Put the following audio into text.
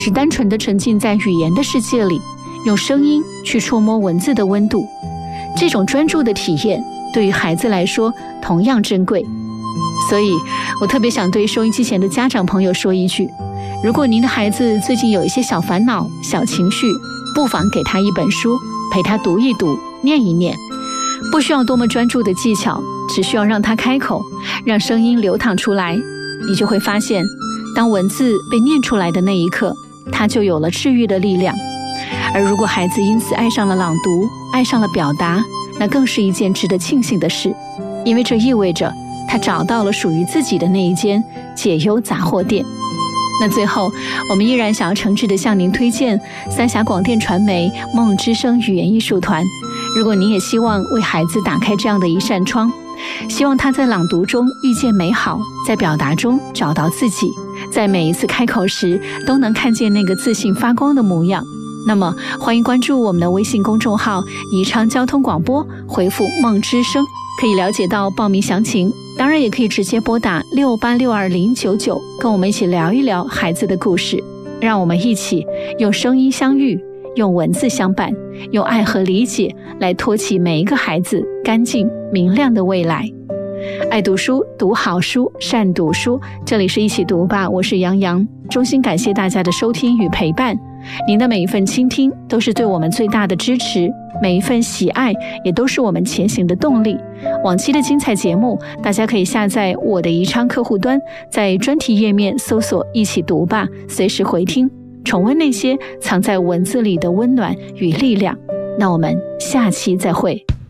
是单纯的沉浸在语言的世界里，用声音去触摸文字的温度。这种专注的体验对于孩子来说同样珍贵。所以我特别想对收音机前的家长朋友说一句，如果您的孩子最近有一些小烦恼、小情绪，不妨给他一本书，陪他读一读，念一念。不需要多么专注的技巧，只需要让他开口，让声音流淌出来，你就会发现，当文字被念出来的那一刻，它就有了治愈的力量。而如果孩子因此爱上了朗读，爱上了表达，那更是一件值得庆幸的事，因为这意味着他找到了属于自己的那一间解忧杂货店。那最后，我们依然想要诚挚地向您推荐三峡广电传媒梦之声语言艺术团。如果您也希望为孩子打开这样的一扇窗，希望他在朗读中遇见美好，在表达中找到自己，在每一次开口时都能看见那个自信发光的模样，那么欢迎关注我们的微信公众号宜昌交通广播，回复梦之声可以了解到报名详情。当然也可以直接拨打68620099，跟我们一起聊一聊孩子的故事。让我们一起用声音相遇，用文字相伴，用爱和理解来托起每一个孩子干净明亮的未来。爱读书，读好书，善读书。这里是一起读吧，我是杨洋，衷心感谢大家的收听与陪伴。您的每一份倾听都是对我们最大的支持，每一份喜爱也都是我们前行的动力。往期的精彩节目，大家可以下载我的宜昌客户端，在专题页面搜索一起读吧，随时回听，重温那些藏在文字里的温暖与力量。那我们下期再会。